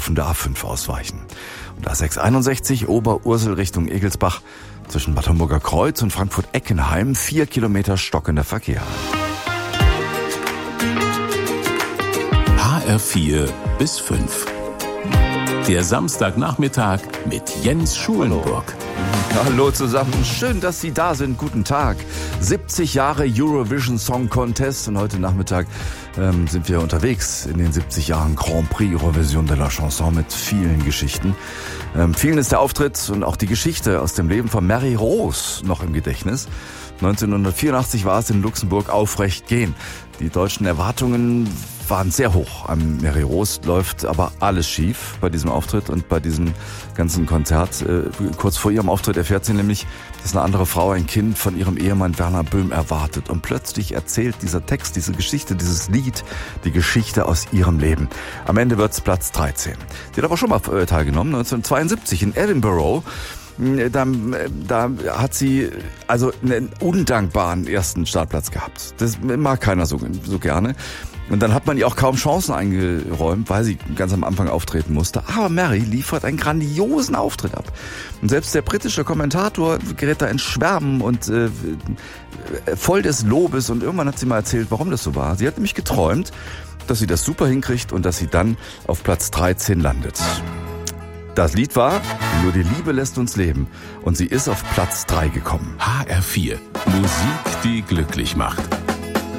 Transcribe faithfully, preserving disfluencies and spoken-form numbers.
laufende A fünf ausweichen. Und A sechs einundsechzig Oberursel Richtung Egelsbach zwischen Bad Homburger Kreuz und Frankfurt-Eckenheim vier Kilometer stockender Verkehr. H R vier bis fünf. Der Samstagnachmittag mit Jens Schulenburg. Hallo zusammen, schön, dass Sie da sind. Guten Tag. siebzig Jahre Eurovision Song Contest und heute Nachmittag ähm, sind wir unterwegs in den siebzig Jahren Grand Prix Eurovision de la Chanson mit vielen Geschichten. Ähm, vielen ist der Auftritt und auch die Geschichte aus dem Leben von Mary Rose noch im Gedächtnis. neunzehnhundertvierundachtzig war es in Luxemburg aufrecht gehen. Die deutschen Erwartungen waren sehr hoch. An Mary Rose läuft aber alles schief bei diesem Auftritt und bei diesem ganzen Konzert. Äh, kurz vor ihrem Auftritt erfährt sie nämlich, dass eine andere Frau ein Kind von ihrem Ehemann Werner Böhm erwartet. Und plötzlich erzählt dieser Text, diese Geschichte, dieses Lied, die Geschichte aus ihrem Leben. Am Ende wird's Platz dreizehn. Sie hat aber schon mal teilgenommen, neunzehnhundertzweiundsiebzig in Edinburgh. Da, da hat sie also einen undankbaren ersten Startplatz gehabt. Das mag keiner so, so gerne. Und dann hat man ihr auch kaum Chancen eingeräumt, weil sie ganz am Anfang auftreten musste. Aber Mary liefert einen grandiosen Auftritt ab. Und selbst der britische Kommentator gerät da ins Schwärmen und äh, voll des Lobes. Und irgendwann hat sie mal erzählt, warum das so war. Sie hat nämlich geträumt, dass sie das super hinkriegt und dass sie dann auf Platz dreizehn landet. Das Lied war Nur die Liebe lässt uns leben und sie ist auf Platz drei gekommen. H R vier. Musik, die glücklich macht.